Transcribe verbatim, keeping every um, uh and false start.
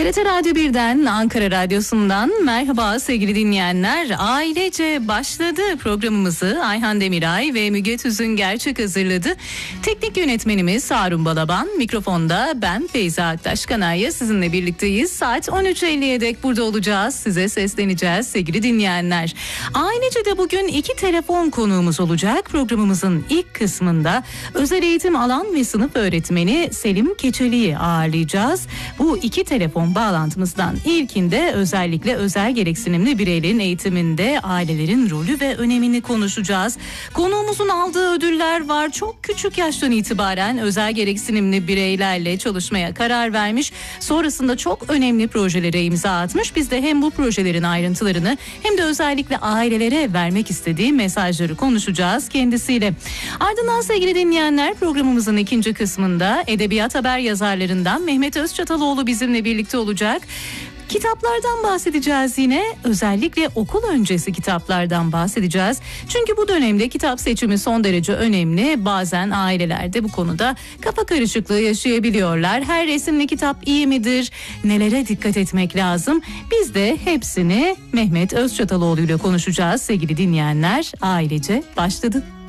T R T Radyo birden, Ankara Radyosu'ndan merhaba sevgili dinleyenler. Ailece başladı programımızı Ayhan Demiray ve Müge Tüzün Gerçek hazırladı. Teknik yönetmenimiz Harun Balaban, mikrofonda ben Feyza Aktaş Kanarya sizinle birlikteyiz. Saat on üç elliye dek burada olacağız, size sesleneceğiz sevgili dinleyenler. Ailece de bugün iki telefon konuğumuz olacak. Programımızın ilk kısmında özel eğitim alan ve sınıf öğretmeni Selim Keçeli'yi ağırlayacağız. Bu iki telefon bağlantımızdan ilkinde özellikle özel gereksinimli bireylerin eğitiminde ailelerin rolü ve önemini konuşacağız. Konuğumuzun aldığı ödüller var. Çok küçük yaştan itibaren özel gereksinimli bireylerle çalışmaya karar vermiş. Sonrasında çok önemli projelere imza atmış. Biz de hem bu projelerin ayrıntılarını hem de özellikle ailelere vermek istediği mesajları konuşacağız kendisiyle. Ardından sevgili dinleyenler, programımızın ikinci kısmında edebiyat haber yazarlarından Mehmet Özçataloğlu bizimle birlikte olacak. Kitaplardan bahsedeceğiz yine. Özellikle okul öncesi kitaplardan bahsedeceğiz. Çünkü bu dönemde kitap seçimi son derece önemli. Bazen ailelerde bu konuda kafa karışıklığı yaşayabiliyorlar. Her resimli kitap iyi midir? Nelere dikkat etmek lazım? Biz de hepsini Mehmet Özçataloğlu ile konuşacağız sevgili dinleyenler. Ailece başladı.